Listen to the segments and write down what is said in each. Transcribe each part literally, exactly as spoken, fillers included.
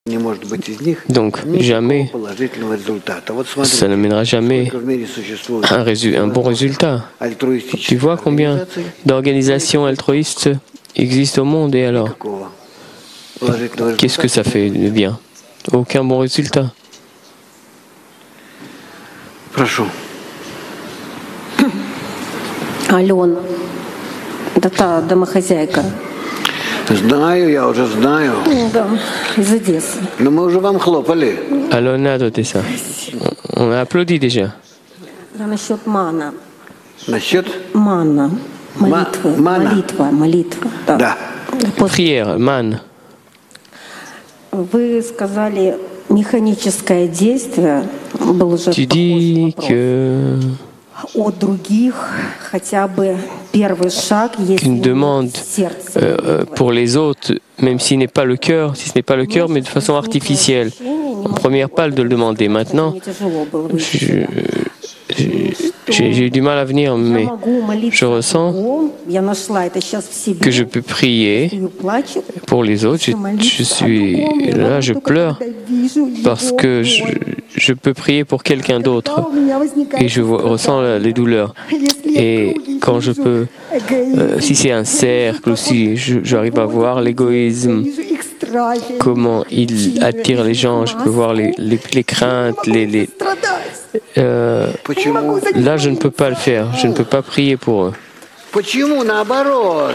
Donc, jamais, ça ne mènera jamais à un, résu- un bon résultat. Tu vois combien d'organisations altruistes existent au monde et alors, qu'est-ce que ça fait de bien? Aucun bon résultat. Алена, это та домохозяйка. Знаю, я уже знаю. Да, из Одессы. Но мы уже вам хлопали. Alona d'Odessa. On a applaudi déjà. Да, насчет мана. Насчет? Манна. Молитвы. Мана. Молитва, молитва. Да. Да. Prière, man. Вы сказали, механическое действие было уже Tu dis que от других хотя бы первый шаг, если qu'une demande сердце. euh, pour les autres, même s'il n'est pas le cœur, si ce n'est pas le cœur, mais de façon artificielle. Première pas de le demander. Maintenant, je- j'ai j'ai eu du mal à venir, mais je ressens que je peux prier pour les autres. Je, je suis là, je pleure parce que je, je peux prier pour quelqu'un d'autre et je vois- ressens les douleurs. Et quand je peux, euh, si c'est un cercle aussi, je- j'arrive à voir l'égoïsme, comment il attire les gens, je peux voir les, les, les craintes, les, les, euh, là je ne peux pas le faire, je ne peux pas prier pour eux. Почему наоборот?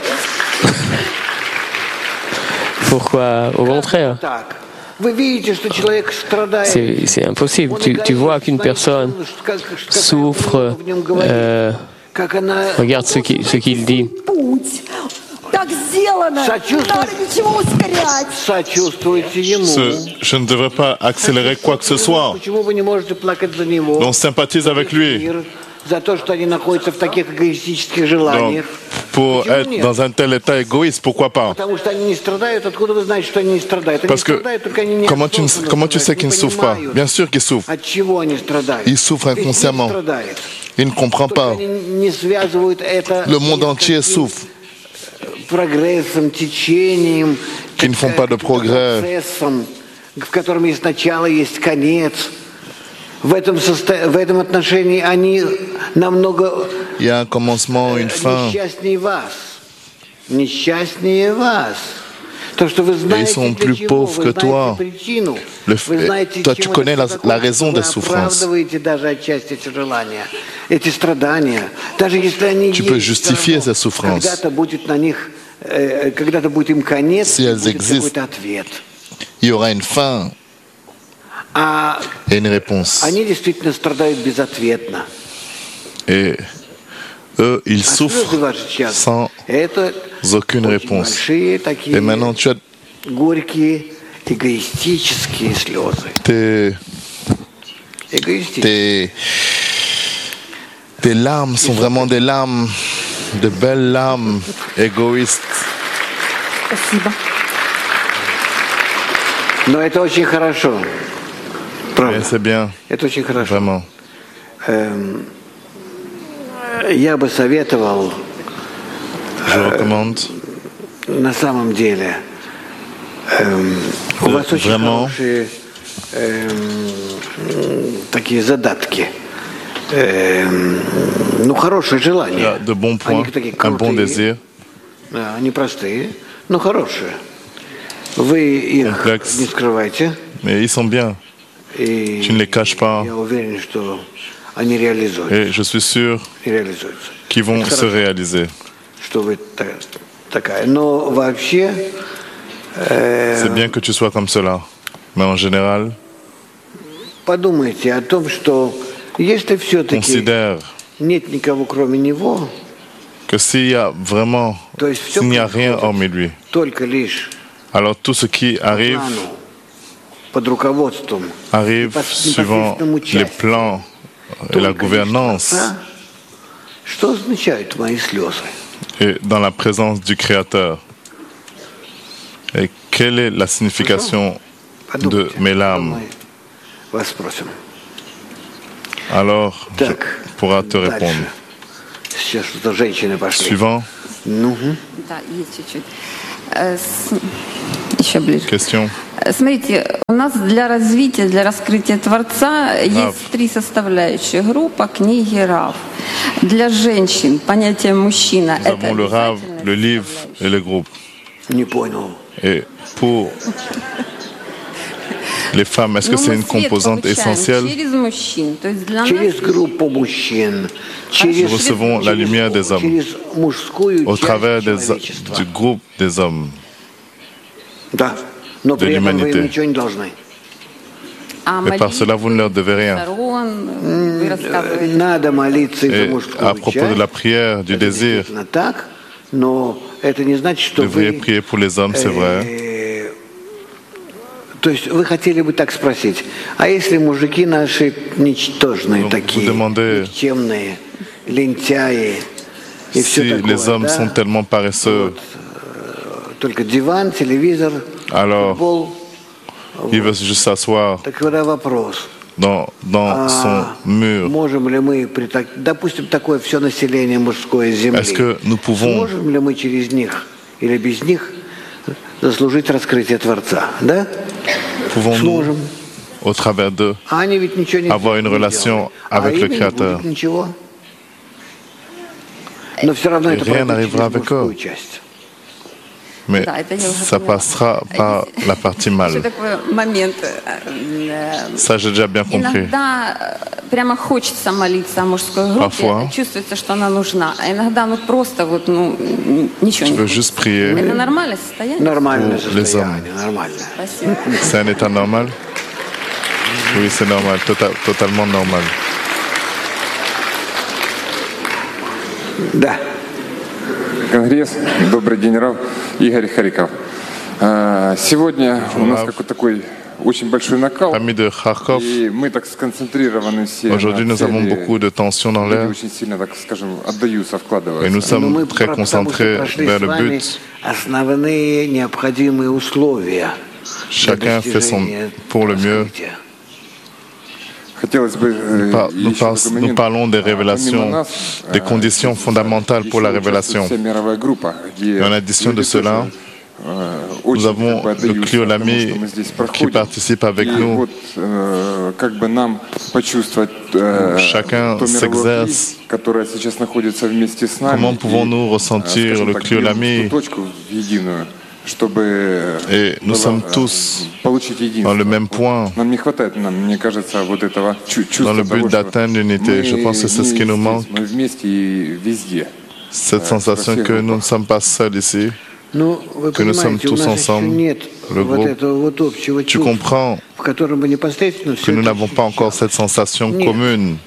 Pourquoi? Au contraire, Так. Вы видите, что человек страдает. c'est c'est impossible. Tu, tu vois qu'une personne souffre, euh, Как она regarde ce qu'il ce qu'il dit. Путь. Так сделано. Не надо ничего ускорять. сочувствуете ему. Ce- je ne devrais pas accélérer quoi que ce soit. Почему вы не можете плакать за него? On sympathise avec lui. Мир, за то, что они находятся в таких эгоистических Donc, желаниях. pour Почему être нет? dans un tel état égoïste, pourquoi pas? Потому что они не страдают. Откуда вы знаете, что они не страдают? Они Parce que страдают, только они не comment tu, осознанно comment tu sais страдают, qu'ils ne не souffrent pas? понимают, Bien sûr qu'ils souffrent. от чего они страдают. Ils souffrent Весь мир inconsciemment. страдает. Ils ne comprennent Только pas. они не связывают это Le monde ни с entier каким souffre. прогрессом, течением, Qui ne font pas de progrès. процессом, в котором есть начало, есть конец. В этом, состо... в этом отношении они намного Il y a un commencement, une fin. несчастнее вас. Несчастнее вас. То, что вы Et ils знаете, sont для plus чего, pauvres вы que знаете toi. причину. Le Вы fait- знаете, toi, чем tu это connais la- всё la закончится. raison Вы des souffrances. оправдываете даже отчасти эти желания, эти страдания. Даже если они Tu есть, peux всё justifier равно ces souffrances. Когда-то будет на них, э, когда-то будет им конец, Si и elles будет existent. какой-то ответ. Il y aura une fin А et une réponse. они действительно страдают безответно. Et eux, ils А слезы souffrent ваши сейчас sans это aucune очень réponse. большие такие Et maintenant, tu as горькие эгоистические слезы. tes, Эгоистические. tes, tes larmes sont vraiment des larmes, de belles larmes égoïstes. Спасибо. Но это очень хорошо. Et Правда. c'est bien, Это очень хорошо. vraiment. Эм, Я бы советовал Je recommande на самом деле эм, у Да, вас очень vraiment. хорошие эм, такие задатки. Эм, ну, хорошие il y a желания. de bons Они points, такие un bon крутые. désir. Да, они простые, но хорошие. Вы их Комплекс. не скрывайте. Mais ils sont bien. И Tu ne les caches pas. я уверен, что они реализуются. Et je suis sûr И реализуются. qu'ils vont Это se хорошо, réaliser. что вы та- такая. Но вообще э, C'est bien que tu sois comme cela. Mais en général, подумайте о том, что если все-таки considère нет никого кроме него, que s'il y a vraiment, то есть все s'il n'y a rien hormis lui, только лишь alors tout ce qui arrive плану, под руководством, arrive под suivant непосредственным les участием. plans et la Только лишь gouvernance Творца. Что означают мои слезы? et dans la présence du Créateur. Et quelle est la signification de Подумайте, mes что larmes? мы вас спросим. Alors, je Так, pourra te дальше. répondre. Сейчас что-то женщины пошли. Suivant, Ну, Да, есть чуть-чуть. Э, с- еще ближе. Question. Смотрите, у нас для развития, для раскрытия Творца есть три составляющие. Группа, книги, Рав. Для женщин понятие мужчина — Nous это avons le Rav, le livre et le groupe. Не понял. Et pour les femmes, est-ce que c'est une composante essentielle? Через мужчин. То есть для нас Через группу мужчин, через, Nous recevons la lumière des hommes через мужскую au часть travers des, человечества. du groupe des hommes. Да, но de при этом вы l'humanité. им ничего не должны. а Mais par cela, vous ne leur devez rien. сторон, вы рассказываете. Надо молиться и за Et мужскую à propos часть. de la prière, du Это désir, действительно так, но это не значит, что vous devriez вы... prier pour les hommes, c'est vrai. э, То есть вы хотели бы так спросить, а если мужики наши ничтожные Donc, такие, vous demandez, никчемные, лентяи и все Si такое, les hommes да? sont tellement paresseux, Вот, э, только диван, телевизор, Alors, футбол. ils veulent juste s'asseoir Так тогда вопрос. dans, dans son А mur. можем ли мы, при так- допустим, такое все население мужское Земли, Est-ce que nous pouvons, сможем ли мы через них или без них заслужить раскрытие Творца? Да? pouvons-nous, Сможем. au travers d'eux, А они ведь ничего не avoir une не relation делали. А avec им le не Créateur? будет ничего. Но все равно Et это rien пройдет n'arrivera через avec eux. мужскую часть. Mais Да, это я уже ça поняла. passera par la partie Еще mal. такой момент. э, Ça, j'ai déjà bien compris. Иногда э, прямо хочется молиться о мужской группе, Parfois. чувствуется, что она нужна. А иногда ну просто вот ну н- ничего Je не veux хочется. juste prier. Это нормальное состояние? Нормальное Pour les состояние, нормальное. Спасибо. C'est un état normal? Oui, c'est normal, tota- totalement normal. Да. Конгресс. Добрый день, Рав. Игорь Харьков. А, Сегодня у нас Рав. какой-то такой очень большой накал. Famille de Kharkov, И мы так сконцентрированы все aujourd'hui на nous avons цели. beaucoup de tensions dans Люди l'air очень сильно, так скажем, отдаются, et вкладываются. nous Но sommes мы très про- потому что concentrés прошли vers с le вами but. основные необходимые условия для Chacun fait son достижения pour le mieux. раскрытия. Хотелось бы э, Par- Nous, еще par- такой nous момент. parlons des А, помимо révélations, нас, des э, conditions fondamentales pour la еще révélation. участвует вся мировая группа, где Et en addition de люди cela, тоже, э, nous очень avons как бы le отдаются Clio тому, Lamy что мы здесь qui проходим. participe avec И nous. вот э, как бы нам почувствовать э, Chacun то мировое s'exerce. Кли, которое сейчас находится вместе с нами. Comment и, pouvons-nous э, ressentir скажем le так, Clio двинуть Lamy? ту точку в единую, чтобы Et nous было, sommes э, tous получить единство. dans le même point, Нам не хватает, нам, мне кажется, вот этого чу- чувства dans le but того, что d'atteindre l'unité. мы Je pense que c'est ce не qui nous здесь, manque, мы вместе и везде. cette Ouais, sensation c'est que facile. nous ne sommes pas seuls ici. Ну, вы Que nous sommes понимаете, у tous нас еще ensemble, нет le вот groupe. этого вот общего Tu чувства, comprends в котором бы непосредственно que все nous это n'avons pas encore cette sensation Нет. commune.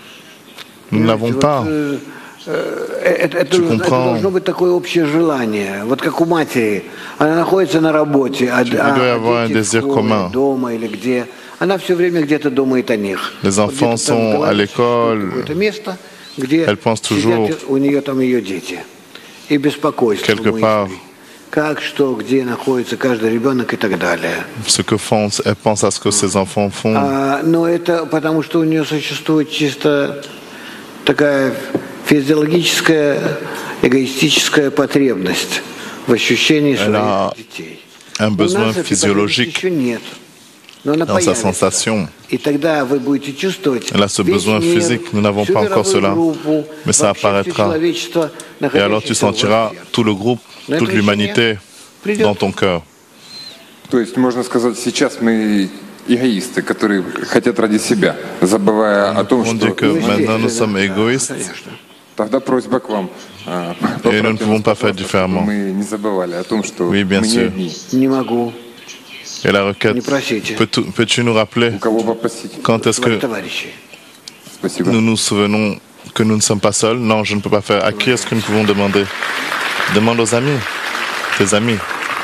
Nous ne l'avons Вот, pas. э, э, Это, это- Tu это comprends. должно быть такое общее желание. Вот как у матери. Она находится на работе, а, Tu а dois avoir un дети в désir школе, commun. дома или где. Она все время где-то думает о них. Les Вот enfants где-то там в sont голове à l'école. существует какое-то место, где Elle pense toujours сидят у нее там ее дети. И беспокойство quelque мыслей. part. Как, что, где находится каждый ребенок и так далее. Ce que font, elle pense à ce que ses enfants font. А, но это потому, что у нее существует чисто такая физиологическая, эгоистическая потребность в ощущении Elle a своих детей. un У besoin нас этой physiologique потребности еще нет. Но она dans sa появится. sensation. И тогда вы будете чувствовать Elle a ce весь besoin мир, physique, nous n'avons всю pas encore мировую cela. группу, Mais ça вообще всё apparaîtra. человечество, Et alors tu находящееся в sentiras вас. tout le groupe, На toute этой l'humanité придет. dans ton cœur. То есть, можно сказать, сейчас мы эгоисты, которые хотят ради себя, забывая о том, On что... dit que maintenant nous sommes égoïstes Конечно. Тогда просьба к вам. а, Et nous ne поправьте pouvons нас, pas faire пожалуйста, différemment. чтобы мы не забывали о том, что Oui, bien мы не sûr. одни. Не могу. et la requête. Не просите. Peux-tu peux-tu nous rappeler У кого попросить? quand est-ce Ваши que товарищи. Спасибо. nous nous souvenons que nous ne sommes pas seuls? Non, je ne peux pas faire. À qui est-ce que nous pouvons demander? Demande aux amis, tes amis.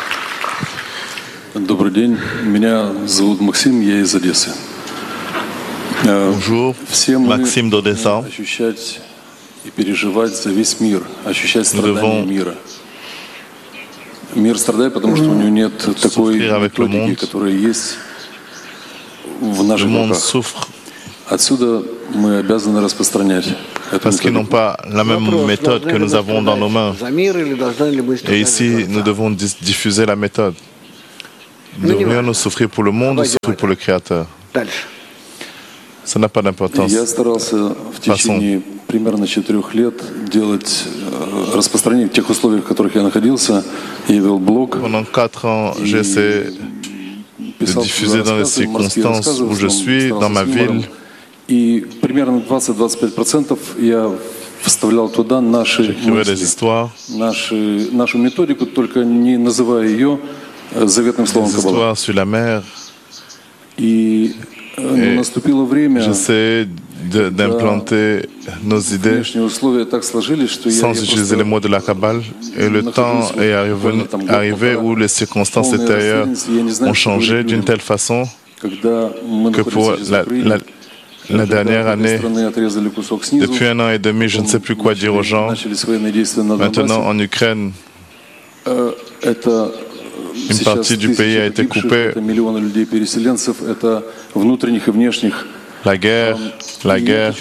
Добрый день. Меня зовут Максим, я из Одессы. Э, Bonjour, Все мы Maxime d'Odessa. ощущать и переживать за весь мир, ощущать Nous страдания devons мира. Мир страдает, потому что у него нет такой souffrir avec le методики, monde. которая есть в Le наших monde руках. souffre Отсюда мы обязаны распространять эту parce qu'ils n'ont методику. pas la même Вопрос, méthode должны que ли nous мы avons dans nos mains. страдать за мир или должны ли мы Et страдать за ici, Творца? nous devons dis- diffuser la méthode. Devrions-nous souffrir pour le monde ou souffrir pour le Créateur? Ça n'a pas d'importance. Я старался в течение примерно четырех лет делать, распространение в тех условиях, в которых я находился. Я вел блог. Pendant quatre ans, j'essaie de diffuser dans les circonstances où je suis, dans ma ville. И примерно двадцать-двадцать пять процентов я вставлял туда наши мысли, наши, нашу методику, только не называя ее заветным словом Каббала. И Et j'essaie d'implanter nos idées sans utiliser les mots de la Kabbale. Et le temps est arrivé, arrivé où les circonstances extérieures ont changé d'une telle façon que pour la, la, la dernière année, depuis un an et demi, je ne sais plus quoi dire aux gens. Maintenant, en Ukraine, une partie du pays a été coupée. La guerre, la guerre,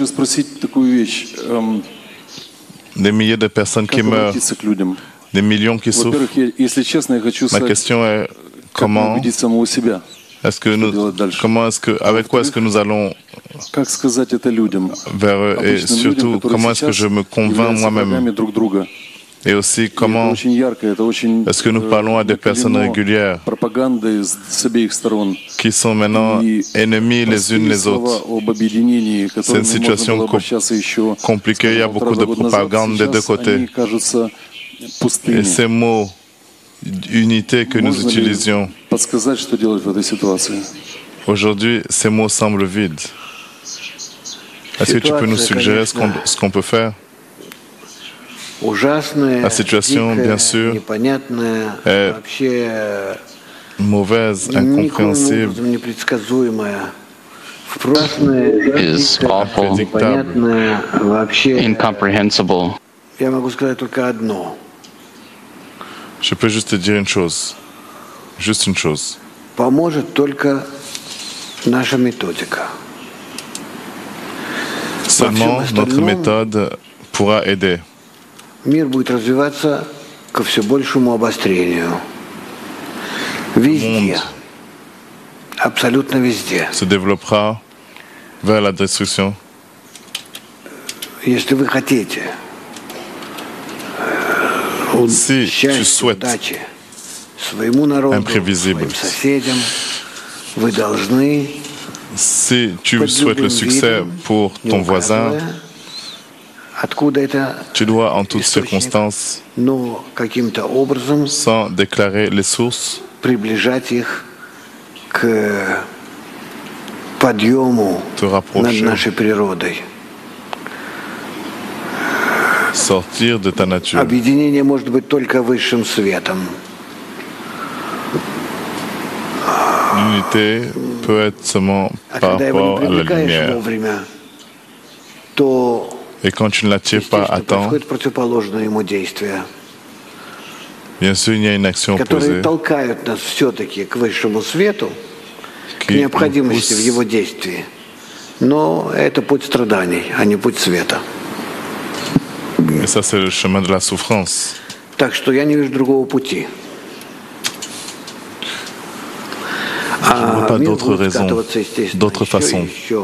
des milliers de personnes qui meurent, des millions qui souffrent. Ma question est comment est-ce que nous, comment est-ce que, avec quoi est-ce que nous allons vers eux, et surtout comment est-ce que je me convainc moi-même? Et aussi, comment est-ce que nous parlons à des personnes régulières qui sont maintenant ennemies les unes les autres? C'est une situation compliquée, il y a beaucoup de propagande des deux côtés. Et ces mots, unité que nous utilisions, aujourd'hui, ces mots semblent vides. Est-ce que tu peux nous suggérer ce qu'on, ce qu'on peut faire? La situation, bien sûr, est mauvaise, incompréhensible, is awful, incomprehensible. Je peux juste te dire une chose, juste une chose. Seulement notre méthode pourra aider. Мир будет развиваться ко все большему обострению. Везде. Абсолютно везде. Se développera vers la destruction. Если вы хотите si tu souhaites своему народу, своим соседям, вы должны si tu souhaites le succès pour ton voisin, tu dois en toutes circonstances, sans déclarer les sources, te rapprocher, sortir de ta nature. L'unité peut être seulement par rapport à la lumière. Et quand tu ne l'attires pas à temps, bien sûr, il y a une action opposée qui необходимости в его действии. Но это путь страданий, а не путь света. Et ça, c'est le chemin de la souffrance. Так что я не вижу другого пути. Je ne vois pas d'autres raisons, d'autres façons.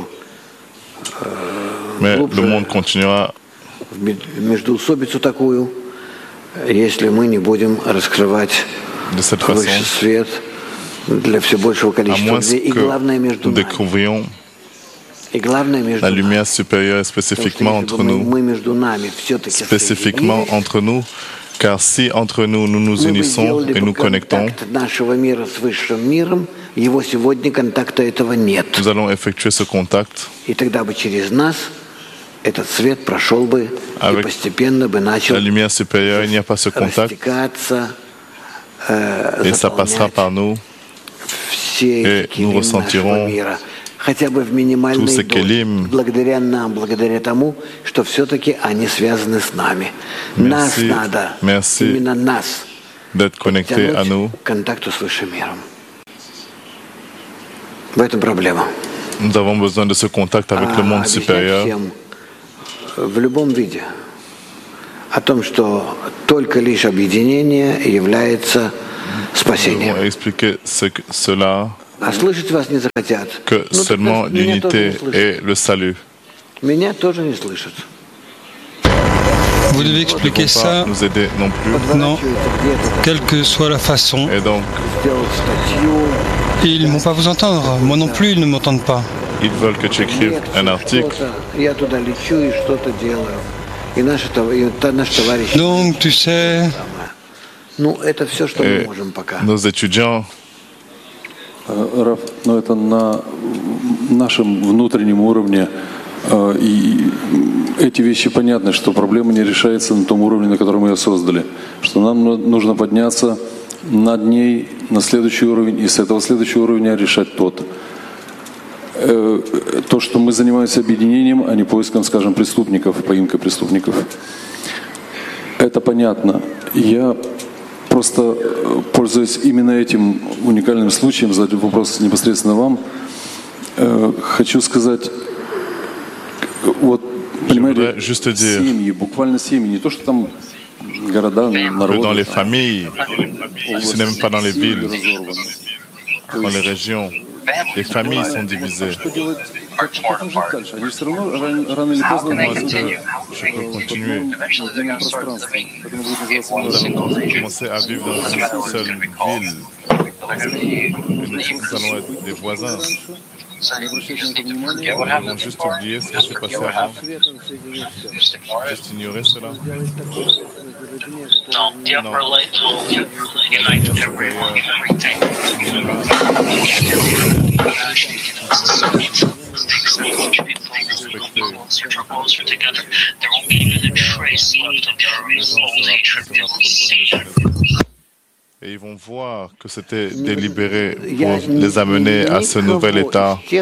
Mais le monde continuera. Междоусобицу такую, если мы не будем раскрывать высший свет для все большего количества людей. И главное между нами. И главное между la lumière supérieure est spécifiquement entre nous. Мы между нами все-таки Spécifiquement entre nous, car si entre nous nous nous unissons et nous connectons, нашего мира с высшим миром, его сегодня контакта этого нет. Nous allons effectuer ce contact. И тогда бы через нас этот свет прошел бы и постепенно бы начал la lumière supérieure, il n'y a pas ce contact, et ça passera par nous, et nous ressentirons хотя бы в минимальной дозе, благодаря нам, благодаря тому, что все-таки они связаны с нами. Нас надо, именно нас, подтянуть к контакту с высшим миром. В этом проблема. Nous avons besoin de ce contact avec le monde supérieur. В любом виде о том, что только лишь объединение является спасения. Nous devons expliquer ce, cela, А слышать вас не захотят. que Ну, seulement l'unité est le salut. Меня тоже не слышат. Vous devez expliquer ça, nous aider non plus. Non, quelle que soit la façon. Et donc, ils ne vont pas vous entendre. Moi non plus, ils ne m'entendent pas. Ils veulent que tu écrives un article. Donc, tu sais, et nos étudiants, Раф, но это на нашем внутреннем уровне. И эти вещи понятны, что проблема не решается на том уровне, на котором мы ее создали. Что нам нужно подняться над ней на следующий уровень, и с этого следующего уровня решать тот. То, что мы занимаемся объединением, а не поиском, скажем, преступников, поимкой преступников. Это понятно. Я просто, пользуясь именно этим уникальным случаем, задать вопрос непосредственно вам, хочу сказать, вот, понимаете, семьи, буквально семьи, не то, что там города, народы. Dans les familles, ce n'est même pas dans les villes, dans les régions, les familles sont divisées. Они все равно рано или поздно je peux continuer. Nous allons commencer à vivre dans une seule ville. Nous allons être des voisins. Nous avons juste oublié ce qui s'est passé avant. Juste ignorer cela. Non, the upper light will unite everyone, everything. Closer together, there won't be even a trace left of their old hatred. They will see. Et ils vont voir que c'était délibéré pour les amener à ce nouvel état. Il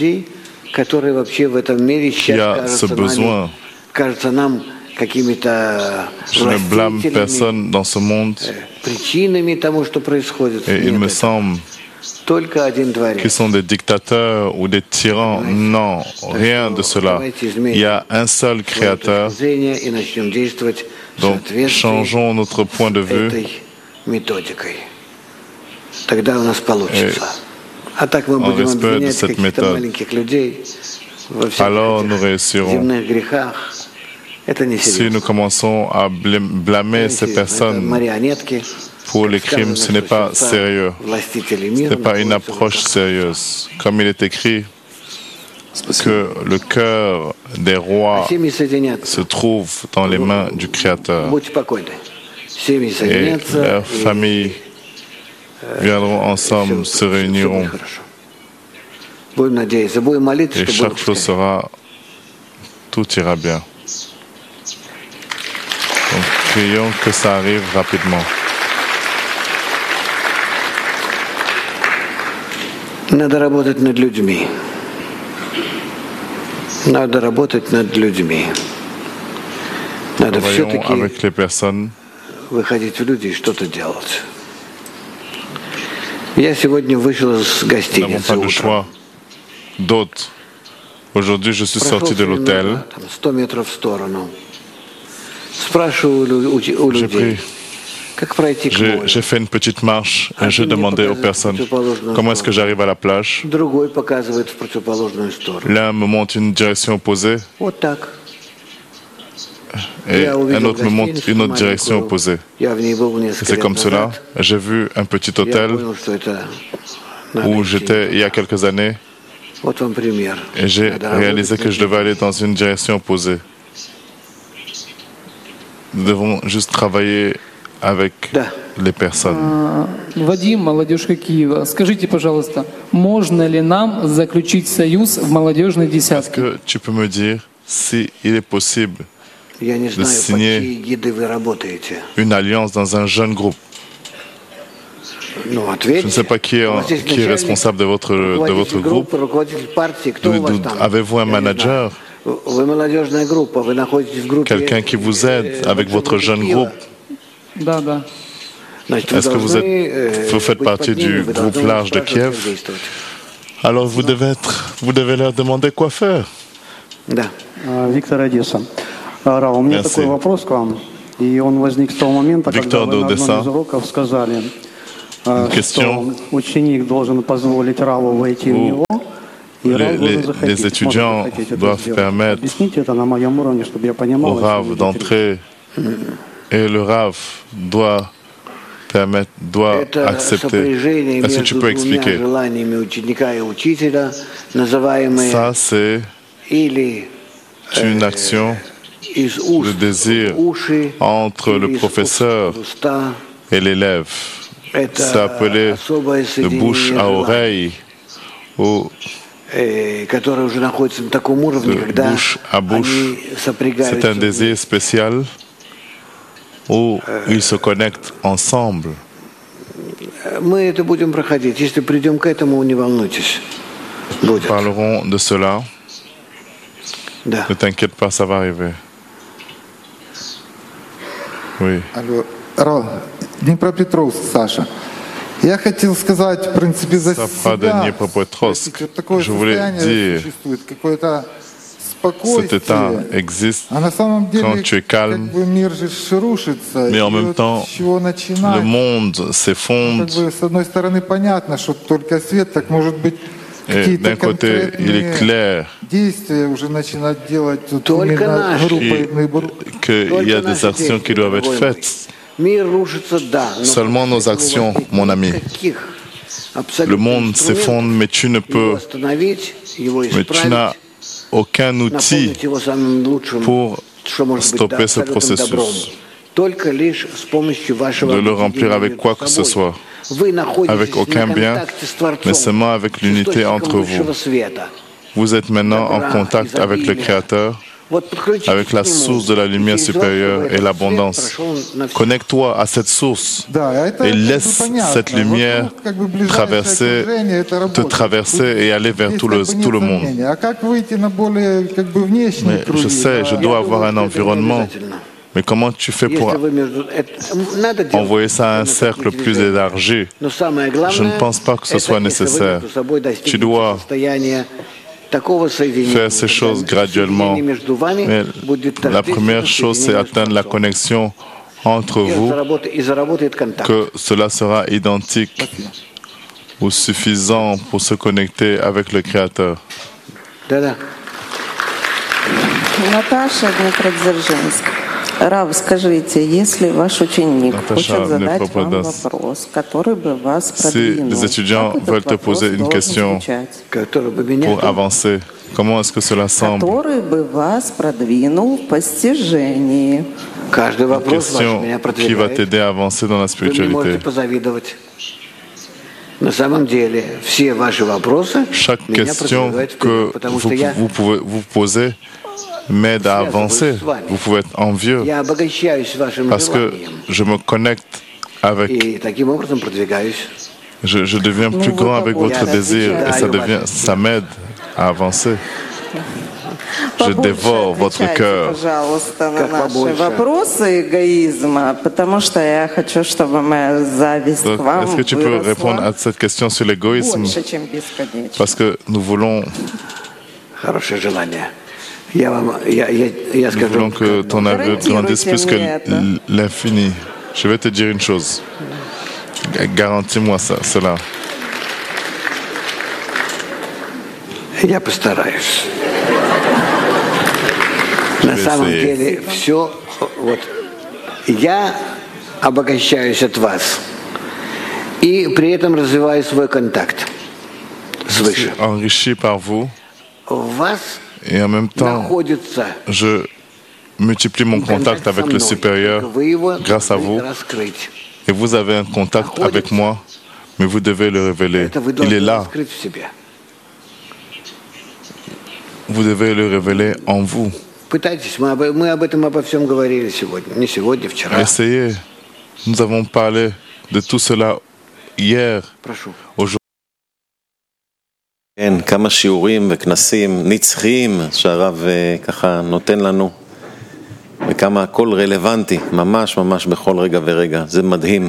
y a ce besoin. Je ne blâme personne dans ce monde. Et il me semble qu'ils sont des dictateurs ou des tyrans. Non, rien de cela. Il y a un seul créateur. Donc, changeons notre point de vue. Et en respect de cette méthode, alors nous réussirons. Si nous commençons à blâmer ces personnes pour les crimes, ce n'est pas sérieux. Ce n'est pas une approche sérieuse. Comme il est écrit que le cœur des rois se trouve dans les mains du Créateur. Et leurs familles viendront ensemble, se réuniront. Et chaque chose sera, tout ira bien. Donc, prions que ça arrive rapidement. Надо работать над людьми. Надо работать над людьми. Надо все-таки avec les personnes. Выходить в люди и что-то делать. Я сегодня вышел из гостиницы утром. D'autres. Aujourd'hui, je suis sorti de l'hôtel. сто метров в сторону. Спрашиваю у людей, как пройти к морю. J'ai fait une petite marche et je demandais aux personnes comment est-ce que j'arrive à la plage. Другой показывает в противоположную сторону. L'un me montre une direction opposée. Вот так. Et un autre me montre une autre direction opposée. Et c'est comme cela. J'ai vu un petit hôtel où j'étais il y a quelques années et j'ai réalisé que je devais aller dans une direction opposée. Nous devons juste travailler avec les personnes. Вадим, молодежка Киева, скажите, пожалуйста, можно ли нам заключить союз в молодежной десятке? Est-ce que tu peux me dire si il est possible de signer une alliance dans un jeune groupe? Je ne sais pas qui est, qui est responsable de votre, de votre groupe. Avez-vous un manager? Quelqu'un qui vous aide avec votre jeune groupe? Est-ce que vous, êtes, vous faites partie du groupe large de Kiev? Alors vous devez, être, vous devez leur demander quoi faire. Виктор Одесса. Рав, у меня такой вопрос к вам. И он возник с того момента, когда вы на одном из уроков сказали, Une question où les, les, les étudiants doivent permettre au Rav d'entrer et le Rav doit permettre, doit accepter. Est-ce que tu peux expliquer? Ça, c'est une action de désir entre le professeur et l'élève. C'est appelé de bouche à oreille ou de bouche à bouche. C'est un désir spécial où ils se connectent ensemble. Nous parlerons de cela. Ne t'inquiète pas, ça va arriver. Oui. Alors, Днепропетровск, Саша. Я хотел сказать, в принципе, за себя, такое состояние существует, какое-то спокойствие. А на самом деле, как бы мир же рушится, mais en même temps, le monde s'effondre. Как бы, с одной стороны, понятно, что только свет, так может быть, какие-то конкретные действия уже начинать делать тут именно группой. Qu'il y a des actions qui doivent être faites. Seulement nos actions, mon ami. Le monde s'effondre, mais tu ne peux, mais tu n'as aucun outil pour stopper ce processus, de le remplir avec quoi que ce soit, avec aucun bien, mais seulement avec l'unité entre vous. Vous êtes maintenant en contact avec le Créateur, avec la source de la lumière supérieure et l'abondance. Connecte-toi à cette source et laisse cette lumière traverser, te traverser et aller vers tout le, tout le monde. Mais je sais, je dois avoir un environnement. Mais comment tu fais pour envoyer ça à un cercle plus élargi? Je ne pense pas que ce soit nécessaire. Tu dois faire ces choses graduellement. Mais la première chose, c'est atteindre la connexion entre vous, que cela sera identique ou suffisant pour se connecter avec le Créateur. Наташа, Днепродзержинск. Рав, скажите, если ваш ученик хочет задать вам вопрос, который бы вас продвинул, si les étudiants veulent te poser une question pour avancer, comment est-ce que cela semble? Который бы вас продвинул в постижении. Une question qui va t'aider à avancer dans la spiritualité. Chaque question que vous, vous pouvez vous poser m'aide à avancer. Vous pouvez être envieux parce que je me connecte avec. Je, je deviens plus grand avec votre désir et ça devient, ça m'aide à avancer. Je dévore votre cœur. Donc, est-ce que tu peux répondre à cette question sur l'égoïsme? Parce que nous voulons. Nous voulons que ton aveu grandisse plus que l'infini. Je vais te dire une chose. Garantis-moi ça, cela. Я постараюсь. На самом деле все, вот, я обогащаюсь от вас и при этом развиваю свой контакт свыше. Enrichi par vous. Et en même temps, je multiplie mon contact avec le supérieur grâce à vous. Et vous avez un contact avec moi, mais vous devez le révéler. Il est là. Vous devez le révéler en vous. Essayez. Nous avons parlé de tout cela hier, aujourd'hui. כן, כמה שיעורים וכנסים נצחיים שהרב ככה נותן לנו וכמה הכל רלוונטי, ממש ממש בכל רגע ורגע, זה מדהים.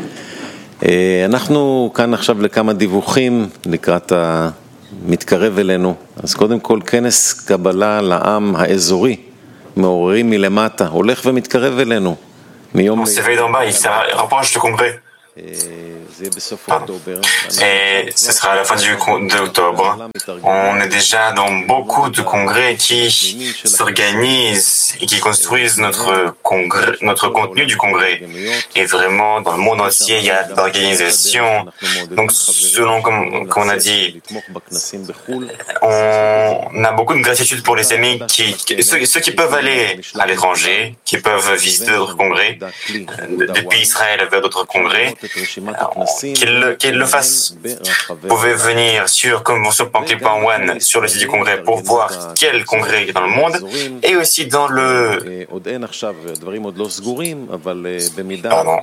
אנחנו כאן עכשיו לכמה דיווחים לקראת המתקרב אלינו, אז קודם כל כנס קבלה לעם האזורי, מעוררים מלמטה, הולך ומתקרב אלינו. מיום... Pardon. Et ce sera à la fin du d'octobre. On est déjà dans beaucoup de congrès qui s'organisent et qui construisent notre congrès, notre contenu du congrès. Et vraiment, dans le monde entier, il y a de l'organisation. Donc, selon comme, comme on a dit, on a beaucoup de gratitude pour les amis qui, ceux, ceux qui peuvent aller à l'étranger, qui peuvent visiter d'autres congrès, depuis Israël vers d'autres congrès, qu'ils qu'ils le fassent. Vous pouvez venir sur convention point clip point one sur le site du congrès pour voir quel congrès est dans le monde et aussi dans le... Pardon.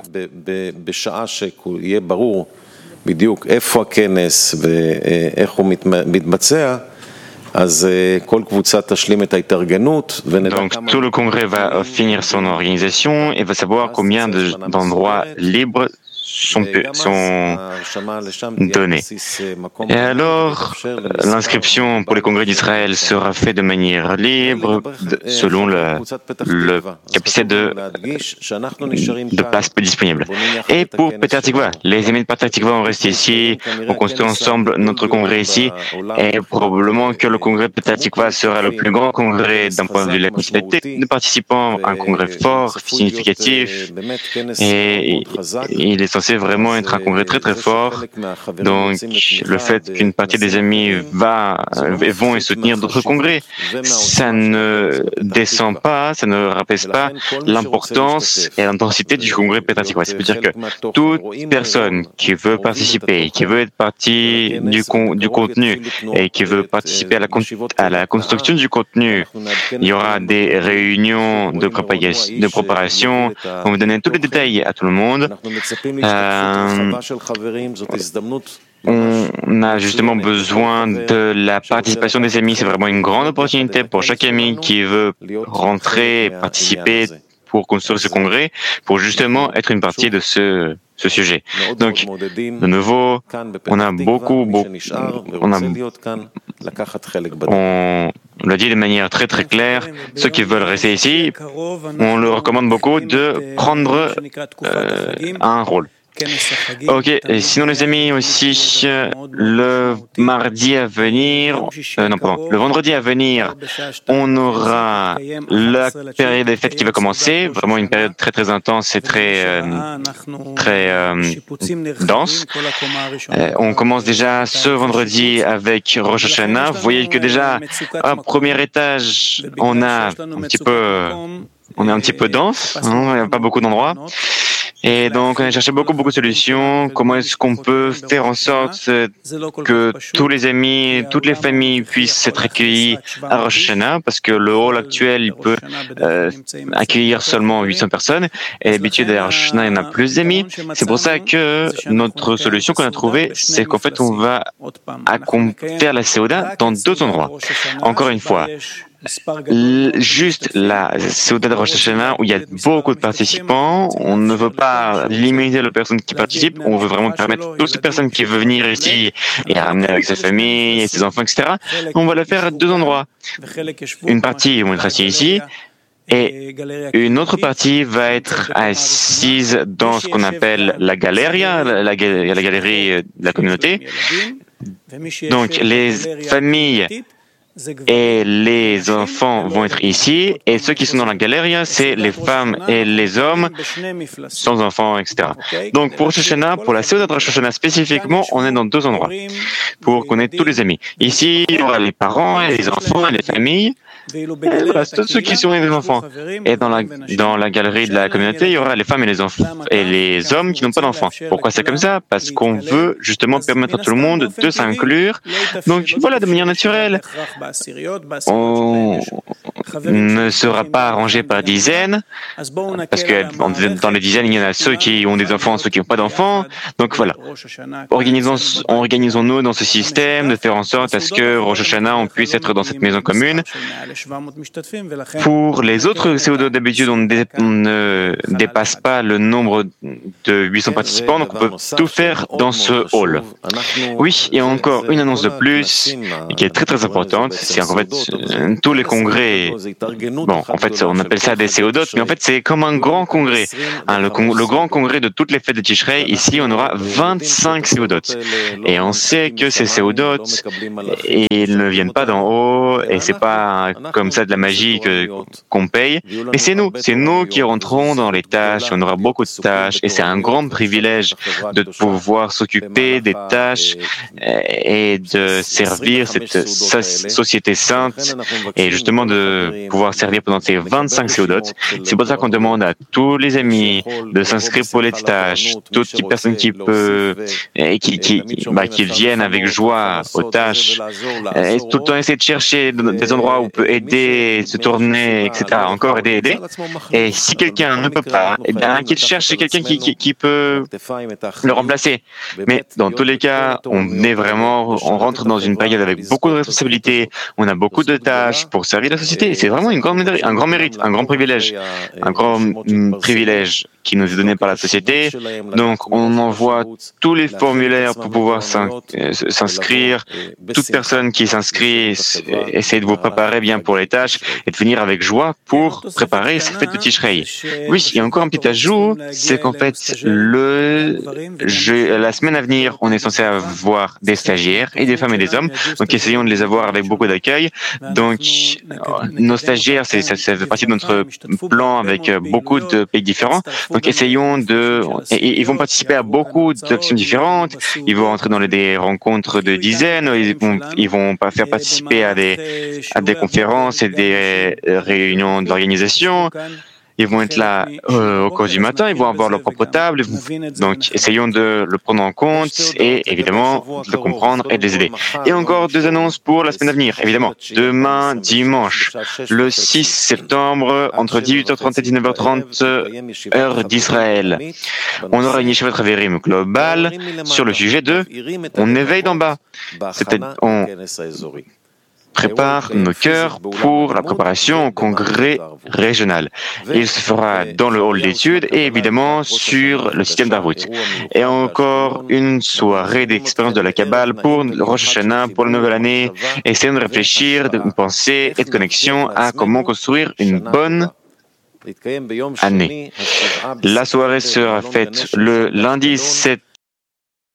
בדיוק איפה הכנס ואיך הוא מתבצע, אז כל קבוצה תשלים את ההתארגנות. Donc tout le congrès va finir son organisation et va savoir combien d'endroits libres sont, sont donnés. Et alors, l'inscription pour les congrès d'Israël sera faite de manière libre, de, selon la le capacité de, de places disponibles. Et pour Petah Tikva, les amis de Petah Tikva ont resté ici, on construit ensemble notre congrès ici, et probablement que le congrès Petah Tikva sera le plus grand congrès d'un point de vue de la quantité de participants, un congrès fort, significatif, et il est censé vraiment être un congrès très très fort. Donc le fait qu'une partie des amis va, vont et soutenir d'autres congrès, ça ne descend pas, ça ne rabaisse pas l'importance et l'intensité du congrès Petah Tikva. Ça veut dire que toute personne qui veut participer, qui veut être partie du, con, du contenu et qui veut participer à la, à la construction du contenu, il y aura des réunions de préparation, de préparation. On va donner tous les détails à tout le monde. Euh, on a justement besoin de la participation des amis. C'est vraiment une grande opportunité pour chaque ami qui veut rentrer, participer pour construire ce congrès, pour justement être une partie de ce, ce sujet. Donc, de nouveau, on a beaucoup, beaucoup, on a, on l'a dit de manière très très claire, ceux qui veulent rester ici, on leur recommande beaucoup de prendre euh, un rôle. Ok, et sinon les amis aussi, le mardi à venir, euh, non pardon, le vendredi à venir, on aura la période des fêtes qui va commencer, vraiment une période très très intense et très euh, très euh, dense. Euh, on commence déjà ce vendredi avec Rosh Hashanah. Vous voyez que déjà, à premier étage, on a un petit peu, on est un petit peu dense, hein, il n'y a pas beaucoup d'endroits. Et donc, on a cherché beaucoup, beaucoup de solutions. Comment est-ce qu'on peut faire en sorte que tous les amis, toutes les familles puissent être accueillis à Rosh Hashanah, parce que le hall actuel, il peut euh, accueillir seulement huit cents personnes. Et d'habitude, à Rosh Hashanah, il y en a plus d'amis. C'est pour ça que notre solution qu'on a trouvée, c'est qu'en fait, on va faire la Seuda dans deux endroits. Encore une fois, juste la Seuda de Rosh Hashanah où il y a beaucoup de participants, on ne veut pas limiter les personnes qui participent, on veut vraiment permettre à toutes les personnes qui veulent venir ici et ramener avec sa famille et ses enfants, et cetera. On va le faire à deux endroits. Une partie vont être assis ici et une autre partie va être assise dans ce qu'on appelle la galeria, la, la, la galerie de la communauté. Donc les familles et les enfants vont être ici, et ceux qui sont dans la galerie, c'est les femmes et les hommes sans enfants, et cetera. Donc pour Rosh Hashanah, pour la Seuda de Rosh Hashanah spécifiquement, on est dans deux endroits pour connaître tous les amis. Ici, il y aura les parents et les enfants et les familles. Et voilà, c'est tous ceux qui sont des enfants. Et dans la, dans la galerie de la communauté, il y aura les femmes et les enfants et les hommes qui n'ont pas d'enfants. Pourquoi c'est comme ça? Parce qu'on veut justement permettre à tout le monde de s'inclure. Donc voilà, de manière naturelle. On ne sera pas arrangé par dizaines, parce que dans les dizaines, il y en a ceux qui ont des enfants, ceux qui n'ont pas d'enfants. Donc voilà. Organisons, organisons-nous dans ce système de faire en sorte à ce que Rosh Hashanah, on puisse être dans cette maison commune. Pour les autres C O deux, d'habitude, on, dé, on ne dépasse pas le nombre de huit cents participants, donc on peut tout faire dans ce hall. Oui, il y a encore une annonce de plus qui est très très importante, c'est qu'en fait, tous les congrès, bon, en fait, on appelle ça des C O D O T, mais en fait, c'est comme un grand congrès. Hein, le, con, le grand congrès de toutes les fêtes de Tishrei, ici, on aura vingt-cinq C O D O T. Et on sait que ces C O D O T, ils ne viennent pas d'en haut, et c'est pas comme ça de la magie que, qu'on paye, mais c'est nous, c'est nous qui rentrons dans les tâches, on aura beaucoup de tâches, et c'est un grand privilège de pouvoir s'occuper des tâches et de servir cette société sainte, et justement de pouvoir servir pendant ces vingt-cinq C O D O T. C'est pour ça qu'on demande à tous les amis de s'inscrire pour les tâches, toutes les personnes qui peuvent, et qui, qui, bah, qui viennent avec joie aux tâches, et tout le temps essayer de chercher des endroits où on peut aider, se tourner, et cetera. Encore aider, aider. Et si quelqu'un ne peut pas, eh bien, qu'il cherche quelqu'un qui, qui, qui peut le remplacer. Mais dans tous les cas, on est vraiment, on rentre dans une période avec beaucoup de responsabilités, on a beaucoup de tâches pour servir la société. C'est vraiment une grande, un grand mérite, un grand privilège, un grand mm, privilège qui nous est donné par la société. Donc, on envoie tous les formulaires pour pouvoir s'inscrire. Toute personne qui s'inscrit, essayez de vous préparer bien pour les tâches et de venir avec joie pour préparer ces fêtes de Tishrei. Oui, il y a encore un petit ajout, c'est qu'en fait, le, je, la semaine à venir, on est censé avoir des stagiaires et des femmes et des hommes. Donc, essayons de les avoir avec beaucoup d'accueil. Donc, nos stagiaires, c'est, ça, ça fait partie de notre plan avec beaucoup de pays différents. Donc, essayons de... Et, ils vont participer à beaucoup d'actions différentes. Ils vont entrer dans les, des rencontres de dizaines. Ils vont, ils vont pas faire participer à des, à des conférences et des réunions d'organisation. Ils vont être là euh, au cours du matin, ils vont avoir leur propre table. Donc, essayons de le prendre en compte et, évidemment, de le comprendre et de les aider. Et encore deux annonces pour la semaine à venir, évidemment. Demain, dimanche, le six septembre, entre dix-huit heures trente et dix-neuf heures trente, heure d'Israël, on aura une Yeshivat Haverim globale sur le sujet de « On éveille d'en bas ». C'est-à-dire, on prépare nos cœurs pour la préparation au congrès régional. Il se fera dans le hall d'études et évidemment sur le système d'Arvut. Et encore une soirée d'expérience de la Kabbale pour le Rosh Hashanah, pour la nouvelle année. Essayons de réfléchir, de penser et de connexion à comment construire une bonne année. La soirée sera faite le lundi sept